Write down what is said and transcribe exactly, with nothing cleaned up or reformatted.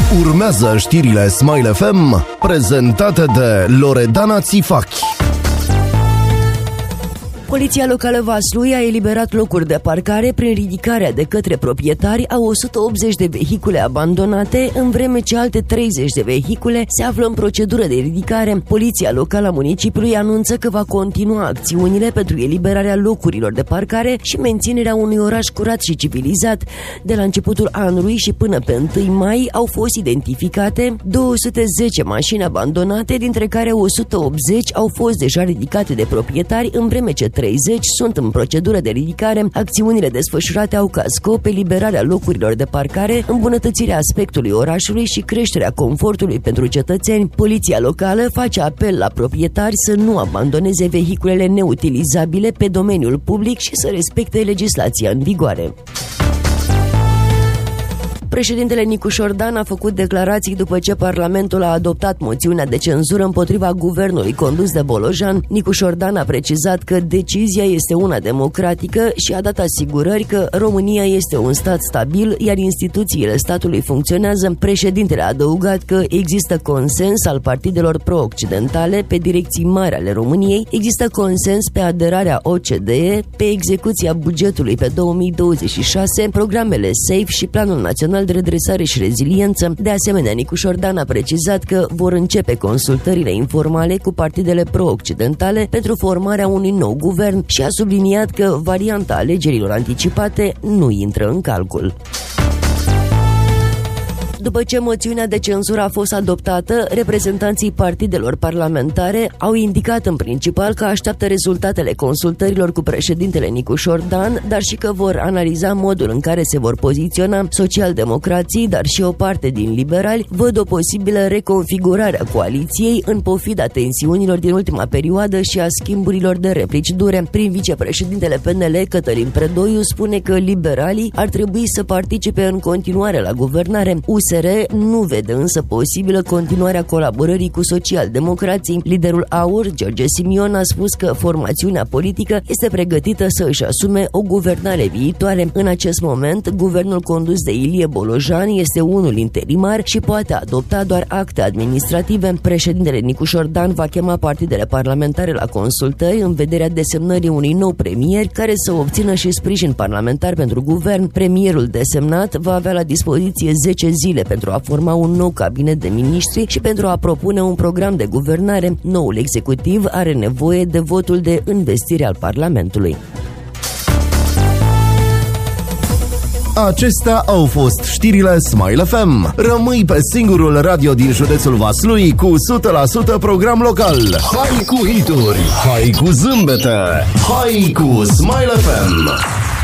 Urmează știrile Smile F M, prezentate de Loredana Țifachi. Poliția locală Vaslui a eliberat locuri de parcare prin ridicarea de către proprietari a o sută optzeci de vehicule abandonate, în vreme ce alte treizeci de vehicule se află în procedură de ridicare. Poliția locală a municipiului anunță că va continua acțiunile pentru eliberarea locurilor de parcare și menținerea unui oraș curat și civilizat. De la începutul anului și până pe întâi mai au fost identificate două sute zece mașini abandonate, dintre care o sută optzeci au fost deja ridicate de proprietari, în vreme ce treizeci sunt în procedură de ridicare. Acțiunile desfășurate au ca scop eliberarea locurilor de parcare, îmbunătățirea aspectului orașului și creșterea confortului pentru cetățeni. Poliția locală face apel la proprietari să nu abandoneze vehiculele neutilizabile pe domeniul public și să respecte legislația în vigoare. Președintele Nicușor Dan a făcut declarații după ce Parlamentul a adoptat moțiunea de cenzură împotriva guvernului condus de Bolojan. Nicușor Dan a precizat că decizia este una democratică și a dat asigurări că România este un stat stabil, iar instituțiile statului funcționează. Președintele a adăugat că există consens al partidelor pro-occidentale pe direcții mari ale României, există consens pe aderarea O C D E, pe execuția bugetului pe două mii douăzeci și șase, programele SAFE și Planul Național de Redresare și Reziliență. De asemenea, Nicușor Dan a precizat că vor începe consultările informale cu partidele pro-occidentale pentru formarea unui nou guvern și a subliniat că varianta alegerilor anticipate nu intră în calcul. După ce moțiunea de cenzură a fost adoptată, reprezentanții partidelor parlamentare au indicat în principal că așteaptă rezultatele consultărilor cu președintele Nicușor Dan, dar și că vor analiza modul în care se vor poziționa. Socialdemocrații, dar și o parte din liberali, văd o posibilă reconfigurare a coaliției în pofida tensiunilor din ultima perioadă și a schimburilor de replici dure. Prin vicepreședintele P N L, Cătălin Predoiu, spune că liberalii ar trebui să participe în continuare la guvernare. U S R nu vede însă posibilă continuarea colaborării cu socialdemocrații. Liderul AUR, George Simion, a spus că formațiunea politică este pregătită să își asume o guvernare viitoare. În acest moment, guvernul condus de Ilie Bolojan este unul interimar și poate adopta doar acte administrative. Președintele Nicușor Dan va chema partidele parlamentare la consultări în vederea desemnării unui nou premier care să obțină și sprijin parlamentar pentru guvern. Premierul desemnat va avea la dispoziție zece zile pentru a forma un nou cabinet de miniștri și pentru a propune un program de guvernare. Noul executiv are nevoie de votul de învestire al Parlamentului. Acestea au fost știrile Smile F M. Rămâi pe singurul radio din județul Vaslui cu o sută la sută program local. Hai cu hituri, hai cu zâmbete, hai cu Smile F M.